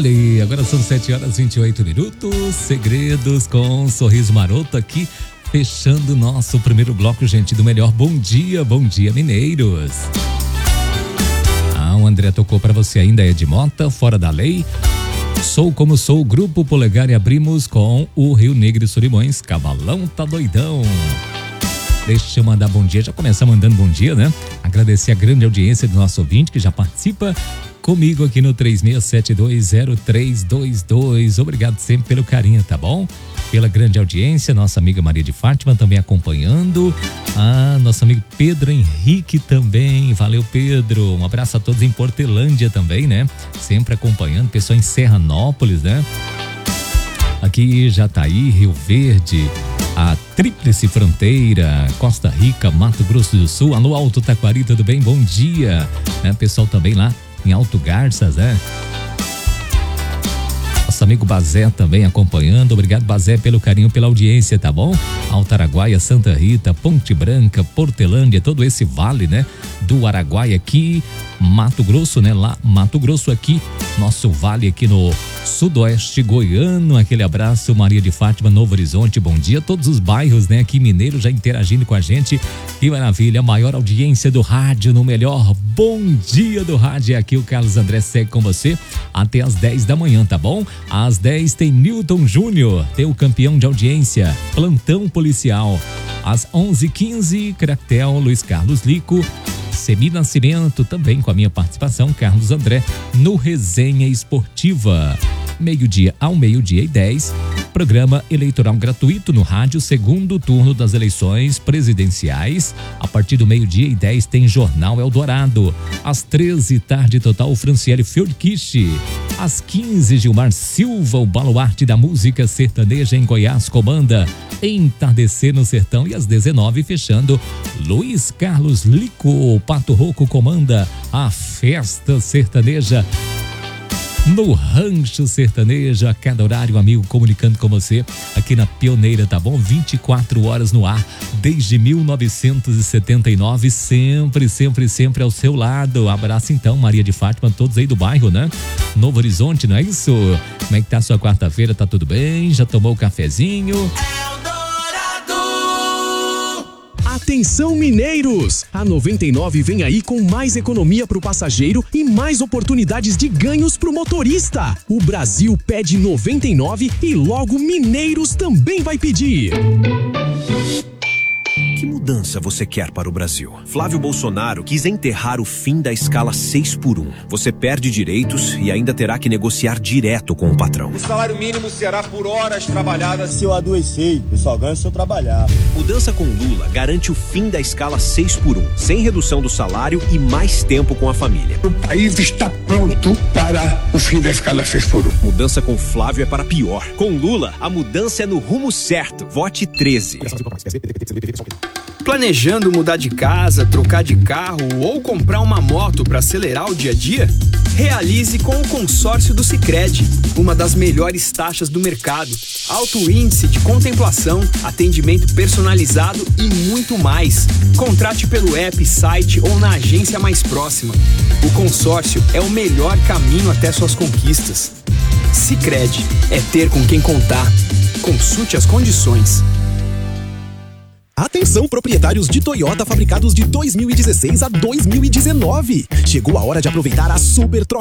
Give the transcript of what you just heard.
Olha aí, agora são 7h28. Segredos com um sorriso maroto aqui, fechando o nosso primeiro bloco, gente, do melhor Bom Dia Mineiros. O André tocou pra você ainda, Ed Mota, Fora da Lei. Sou como sou, Grupo Polegar, e abrimos com o Rio Negro e Solimões, Cavalão Tá Doidão. Deixa eu mandar bom dia, já começar mandando bom dia, né? Agradecer a grande audiência do nosso ouvinte que já participa comigo aqui no 36720322. Obrigado sempre pelo carinho, tá bom? Pela grande audiência, nossa amiga Maria de Fátima também acompanhando. Nosso amigo Pedro Henrique também. Valeu, Pedro. Um abraço a todos em Portelândia também, né? Sempre acompanhando. Pessoal em Serranópolis, né? Aqui Jataí, Rio Verde, a Tríplice Fronteira, Costa Rica, Mato Grosso do Sul. Alô, Alto Taquari, tudo bem? Bom dia. Né? Pessoal também lá em Alto Garças, né? Nosso amigo Bazé também acompanhando. Obrigado, Bazé, pelo carinho, pela audiência, tá bom? Alto Araguaia, Santa Rita, Ponte Branca, Portelândia, todo esse vale, né? Do Araguaia aqui, Mato Grosso, né? Lá, Mato Grosso aqui, nosso vale aqui no sudoeste goiano. Aquele abraço, Maria de Fátima, Novo Horizonte, bom dia. Todos os bairros, né? Aqui mineiro já interagindo com a gente. Que maravilha, a maior audiência do rádio no melhor Bom Dia do Rádio. Aqui o Carlos André segue com você até às 10 da manhã, tá bom? Às 10 tem Newton Júnior, teu campeão de audiência, Plantão Policial. Às 11h15, Cractel, Luiz Carlos Lico, Semi Nascimento, também com a minha participação, Carlos André, no Resenha Esportiva. Meio-dia ao 12h10, programa eleitoral gratuito no rádio, segundo turno das eleições presidenciais. A partir do 12h10 tem Jornal Eldorado. Às 13h, Tarde Total, Franciele Fiorquiche. Às 15h, Gilmar Silva, o baluarte da música sertaneja em Goiás, comanda Entardecer no Sertão. E às 19h, fechando, Luiz Carlos Lico, o Pato Rouco, comanda a Festa Sertaneja no Rancho Sertanejo. A cada horário, amigo, comunicando com você aqui na Pioneira, tá bom? 24 horas no ar, desde 1979, sempre ao seu lado. Abraço então, Maria de Fátima, todos aí do bairro, né? Novo Horizonte, não é isso? Como é que tá a sua quarta-feira? Tá tudo bem? Já tomou o cafezinho? Atenção, mineiros! A 99 vem aí com mais economia para o passageiro e mais oportunidades de ganhos para o motorista. O Brasil pede 99 e logo Mineiros também vai pedir. Que mudança você quer para o Brasil? Flávio Bolsonaro quis enterrar o fim da escala 6x1. Você perde direitos e ainda terá que negociar direto com o patrão. O salário mínimo será por horas trabalhadas. Se eu adoecer, eu só ganho se eu trabalhar. Mudança com Lula garante o fim da escala 6x1, sem redução do salário e mais tempo com a família. O país está pronto para o fim da escala 6x1. Mudança com Flávio é para pior. Com Lula, a mudança é no rumo certo. Vote 13. Planejando mudar de casa, trocar de carro ou comprar uma moto para acelerar o dia a dia? Realize com o consórcio do Sicredi, uma das melhores taxas do mercado, alto índice de contemplação, atendimento personalizado e muito mais. Contrate pelo app, site ou na agência mais próxima. O consórcio é o melhor caminho até suas conquistas. Sicredi é ter com quem contar. Consulte as condições. Atenção, proprietários de Toyota fabricados de 2016 a 2019. Chegou a hora de aproveitar a super troca